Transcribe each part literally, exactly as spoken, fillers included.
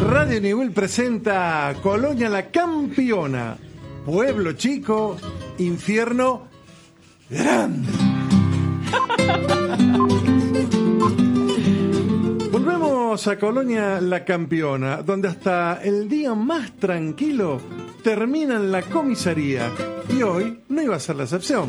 Radio Nivel presenta Colonia La Campiona. Pueblo chico, infierno grande. Volvemos a Colonia La Campiona, donde hasta el día más tranquilo termina en la comisaría. Y hoy no iba a ser la excepción.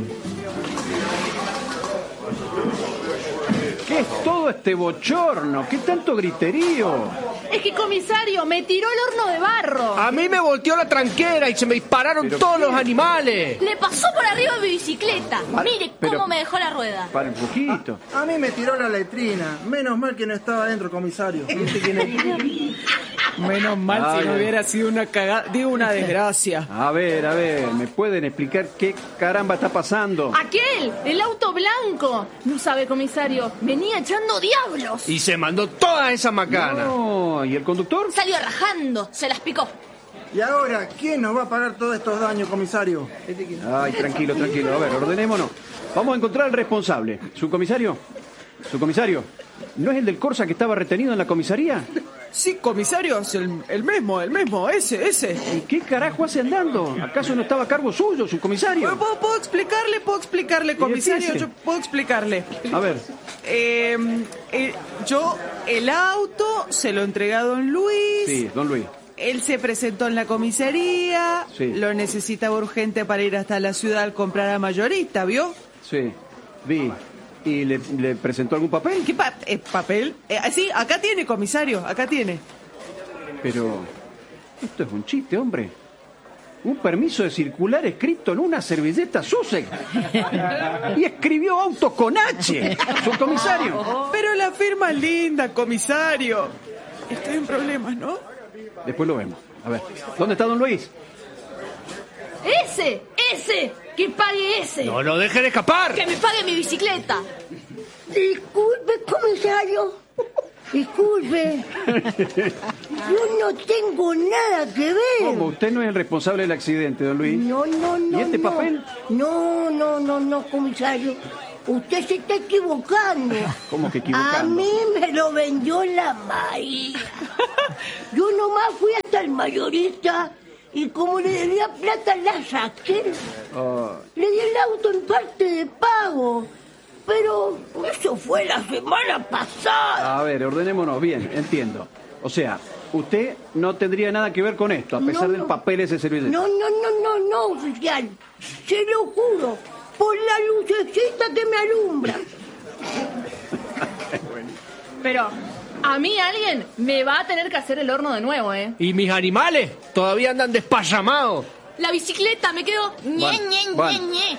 ¿Qué es todo este bochorno? ¿Qué tanto griterío? Es que, comisario, me tiró el horno de barro. A mí me volteó la tranquera y se me dispararon ¿Pero todos qué? los animales. Le pasó por arriba mi bicicleta. Ah, Mire pero- cómo me dejó la rueda. Para un poquito. A mí me tiró la letrina. Menos mal que no estaba adentro, comisario. ¿Viste quién es? Menos mal Ay, si no ay. hubiera sido una cagada, digo una desgracia. A ver, a ver, ¿me pueden explicar qué caramba está pasando? Aquel, el auto blanco. No sabe, comisario, venía echando diablos. Y se mandó toda esa macana. No, ¿y el conductor? Salió rajando, se las picó. Y ahora, ¿quién nos va a pagar todos estos daños, comisario? Ay, tranquilo, tranquilo. A ver, ordenémonos. Vamos a encontrar al responsable. ¿Su comisario? ¿Su comisario? ¿No es el del Corsa que estaba retenido en la comisaría? Sí, comisario, es el, el mismo, el mismo, ese, ese. ¿Y qué carajo hace andando? ¿Acaso no estaba a cargo suyo, su comisario? ¿Puedo, puedo explicarle? ¿Puedo explicarle, comisario? ese? Yo puedo explicarle. A ver, Eh, eh, yo, el auto, se lo entregué a don Luis. sí, don Luis. Él se presentó en la comisaría. Sí. Lo necesitaba urgente para ir hasta la ciudad al comprar a mayorista, ¿vio? Sí, vi. ¿Y le, le presentó algún papel? ¿Qué pa- eh, papel? Eh, sí, acá tiene, comisario, acá tiene. Pero esto es un chiste, hombre. Un permiso de circular escrito en una servilleta Sussex. Y escribió auto con H, su comisario. Pero la firma es linda, comisario. Estoy en problemas, ¿no? Después lo vemos. A ver, ¿dónde está don Luis? ¡Ese! ¡Ese! ¡Que pague ese! No lo dejen escapar. ¡Que me pague mi bicicleta! Disculpe, comisario. Disculpe. Yo no tengo nada que ver. ¿Cómo? ¿Usted no es el responsable del accidente, don Luis? No, no, no. ¿Y este no. papel? No, no, no, no, comisario. Usted se está equivocando. ¿Cómo que A equivocando? mí me lo vendió la María. Yo nomás fui hasta el mayorista y como le debía plata la saqué. Oh, Le di el auto en parte de pago. Pero eso fue la semana pasada. a ver, ordenémonos bien, entiendo. O sea, usted no tendría nada que ver con esto, a pesar No, del no. papel ese servilleta. No, no, no, no, no, oficial. Se lo juro. Por la lucecita que me alumbra. Pero a mí alguien me va a tener que hacer el horno de nuevo, ¿eh? Y mis animales todavía andan despayamados. La bicicleta me quedó ñe, Bueno, ñe, bueno. ñe, ñe.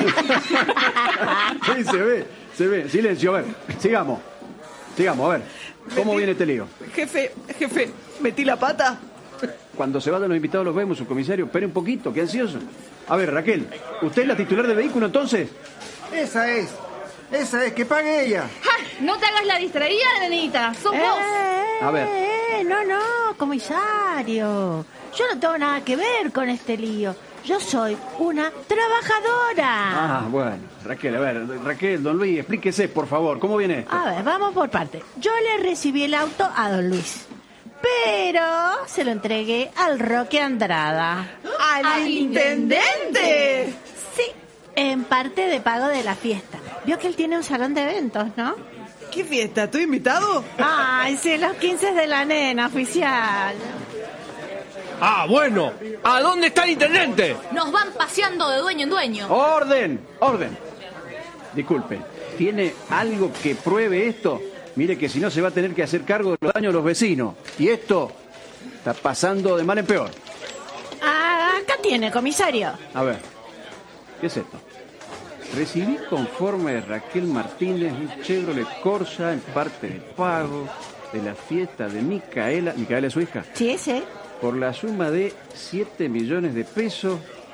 Sí, se ve, se ve. Silencio, a ver, sigamos. Sigamos, a ver. ¿Cómo Metí- viene este lío? Jefe, jefe, metí la pata. Cuando se vayan los invitados los vemos, su comisario. Espere un poquito, qué ansioso. A ver, Raquel, ¿usted es la titular del vehículo entonces? Esa es. Esa es, que pague ella. ¡Ja! No te hagas la distraída, nenita. Sos vos. A ver. Eh, no, no, comisario. Yo no tengo nada que ver con este lío. Yo soy una trabajadora. Ah, bueno. Raquel, a ver, Raquel, don Luis, explíquese, por favor. ¿Cómo viene esto? A ver, vamos por parte. Yo le recibí el auto a don Luis, pero se lo entregué al Roque Andrada. ¡Al, ¡Al intendente! Sí, en parte de pago de la fiesta. Vio que él tiene un salón de eventos, ¿no? ¿Qué fiesta? ¿Estoy invitado? Ay, sí, los quince de la nena, oficial. Ah, bueno. ¿A dónde está el intendente? Nos van paseando de dueño en dueño. ¡Orden! ¡Orden! Disculpe, ¿tiene algo que pruebe esto? Mire que si no se va a tener que hacer cargo de los daños de los vecinos. Y esto está pasando de mal en peor. Ah, acá tiene, comisario. A ver, ¿qué es esto? Recibí conforme de Raquel Martínez un Chevrolet Corsa en parte de pago de la fiesta de Micaela. ¿Micaela es su hija? Sí, ese. Por la suma de siete millones de pesos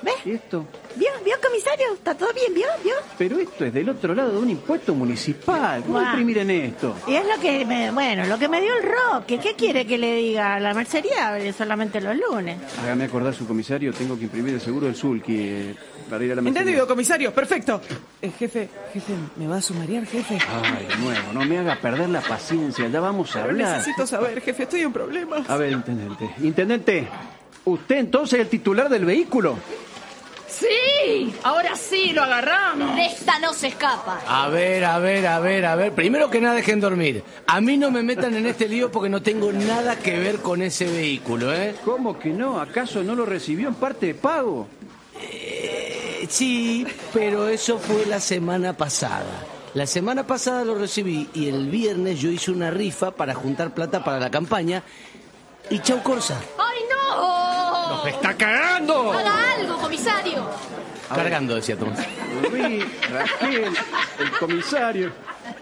¿Ves? ¿Y esto? ¿Vio? ¿Vio, comisario? ¿Está todo bien? ¿Vio? ¿Vio? Pero esto es del otro lado de un impuesto municipal. ¿Cómo Guau. imprimir en esto? Y es lo que me, bueno, lo que me dio el Roque. ¿Qué quiere que le diga? La mercería abre solamente los lunes. Hágame acordar, su comisario, tengo que imprimir el seguro del Sulky eh, para ir a la mercería. Entendido, comisario, perfecto. Eh, jefe, jefe, ¿me va a sumariar, jefe? Ay, de nuevo, no me haga perder la paciencia, ya vamos a Pero hablar. necesito saber, jefe, estoy en problemas. A ver, intendente. Intendente, ¿usted entonces es el titular del vehículo? Sí, ahora sí lo agarramos. De esta no se escapa. A ver, a ver, a ver, a ver. Primero que nada, dejen dormir. A mí no me metan en este lío porque no tengo nada que ver con ese vehículo, ¿eh? ¿Cómo que no? ¿Acaso no lo recibió en parte de pago? Eh, sí, pero eso fue la semana pasada. La semana pasada lo recibí y el viernes yo hice una rifa para juntar plata para la campaña. Y chau, Corsa. ¡Ay, no! ¡Nos está cagando! ¡Haga algo, comisario! Cargando, decía Tomás. Luis, Raquel, el comisario.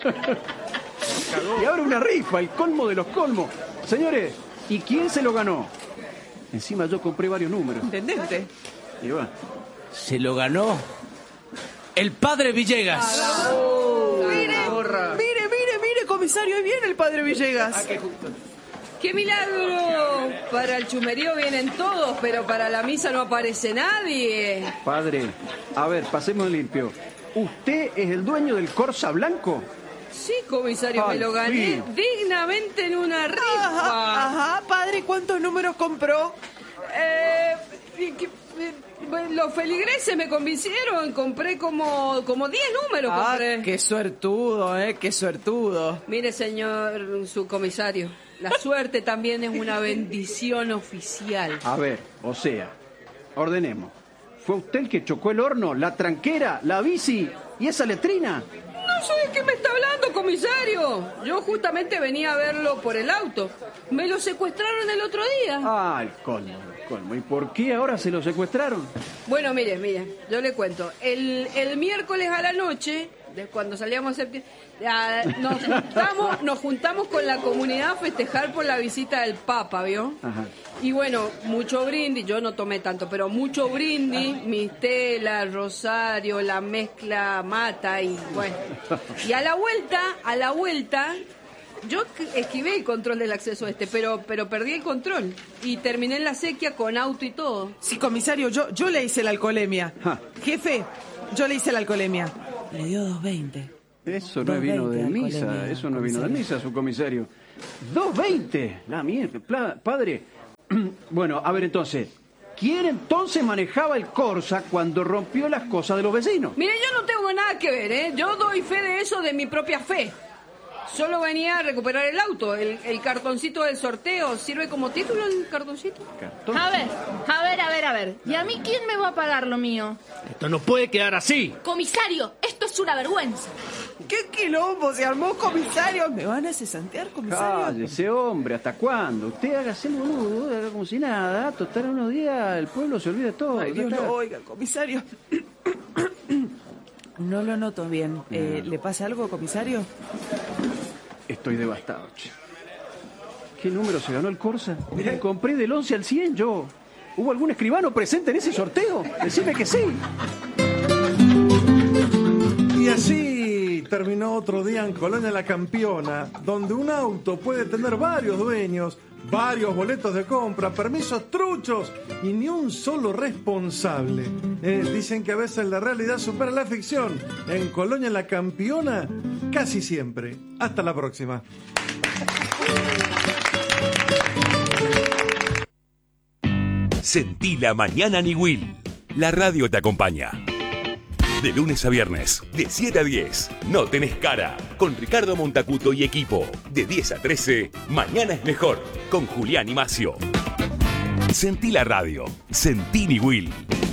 Y ahora una rifa, el colmo de los colmos. Señores, ¿y quién se lo ganó? Encima yo compré varios números. Intendente. Y va. Se lo ganó el padre Villegas. Mire, mire, mire, mire, comisario, ahí viene el padre Villegas. ¡Qué milagro! Para el chumerío vienen todos, pero para la misa no aparece nadie. Padre, a ver, pasemos limpio. ¿Usted es el dueño del Corsa Blanco? Sí, comisario, Ay, me lo gané sí. dignamente en una rifa. Ajá, ajá, padre, ¿cuántos números compró? Eh, y que- eh, bueno, los feligreses me convencieron, compré como como diez números. Ah, compré. qué suertudo, eh, qué suertudo. Mire, señor subcomisario, la suerte también es una bendición oficial. A ver, o sea, ordenemos. ¿Fue usted el que chocó el horno, la tranquera, la bici y esa letrina? No sé de qué me está hablando, comisario. Yo justamente venía a verlo por el auto. Me lo secuestraron el otro día. Ah, el colmo, el colmo. ¿Y por qué ahora se lo secuestraron? Bueno, mire, mire, yo le cuento. El, el miércoles a la noche, de cuando salíamos a septi- a- nos juntamos, nos juntamos con la comunidad a festejar por la visita del Papa, ¿vio? Ajá. Y bueno, mucho brindis, yo no tomé tanto, pero mucho brindis, mistela, rosario, la mezcla mata y bueno. Y a la vuelta, a la vuelta, yo esquivé el control del acceso este, pero, pero perdí el control y terminé en la sequía con auto y todo. Sí, comisario, yo, yo le hice la alcoholemia. Ja. Jefe, yo le hice la alcoholemia. Le dio dos veinte. Eso no vino de misa, eso no vino de misa, su comisario. dos veinte, la mierda, pla- padre. Bueno, a ver entonces, ¿quién entonces manejaba el Corsa cuando rompió las cosas de los vecinos? Mire, yo no tengo nada que ver, ¿eh? Yo doy fe de eso de mi propia fe. Solo venía a recuperar el auto. El, el cartoncito del sorteo sirve como título el cartoncito. Cartón. A ver, a ver, a ver, a ver. ¿Y a mí quién me va a pagar lo mío? Esto no puede quedar así. Comisario, esto es una vergüenza. ¿Qué quilombo se armó, comisario? ¿Me van a cesantear, comisario? Cállese, hombre, ¿hasta cuándo? Usted hágase el boludo, haga como si nada. Total, unos días el pueblo se olvida de todo. Ay, ya Dios está. lo oiga, comisario. No lo noto bien. Eh, ¿Le pasa algo, comisario? Estoy devastado, che. ¿Qué número se ganó el Corsa? Mira, compré del once al cien yo. ¿Hubo algún escribano presente en ese sorteo? Decime que sí. Y así terminó otro día en Colonia La Campiona, donde un auto puede tener varios dueños, varios boletos de compra, permisos truchos y ni un solo responsable. Eh, dicen que a veces la realidad supera la ficción. En Colonia La Campiona, casi siempre. Hasta la próxima. Sentí la mañana Niwil. La radio te acompaña. De lunes a viernes, de siete a diez, No Tenés Cara, con Ricardo Montacuto y equipo. De diez a trece, Mañana es Mejor, con Julián y Macio. Sentí la radio. Sentí Niwil.